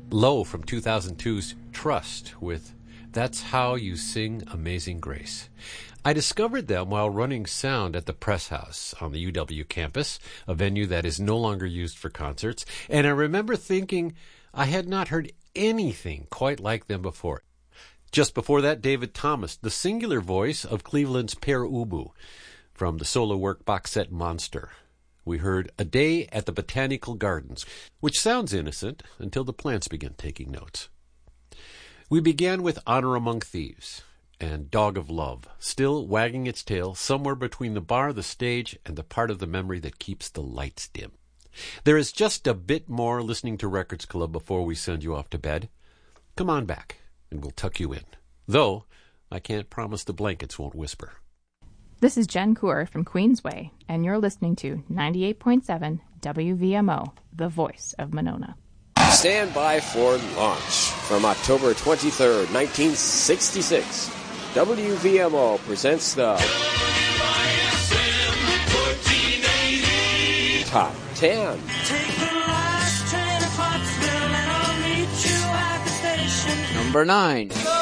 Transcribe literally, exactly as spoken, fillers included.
Low from two thousand two's Trust with That's How You Sing Amazing Grace. I discovered them while running sound at the Press House on the U W campus, a venue that is no longer used for concerts, and I remember thinking I had not heard anything quite like them before. Just before that, David Thomas, the singular voice of Cleveland's Pere Ubu, from the solo work box set Monster. We heard A Day at the Botanical Gardens, which sounds innocent until the plants begin taking notes. We began with Honor Among Thieves and Dog of Love, still wagging its tail somewhere between the bar, the stage, and the part of the memory that keeps the lights dim. There is just a bit more listening to Records Club before we send you off to bed. Come on back, and we'll tuck you in. Though, I can't promise the blankets won't whisper. This is Jen Coor from Queensway, and you're listening to ninety-eight point seven W V M O, the voice of Monona. Stand by for launch from October twenty-third, nineteen sixty-six. W V M O presents the Top ten. Number nine.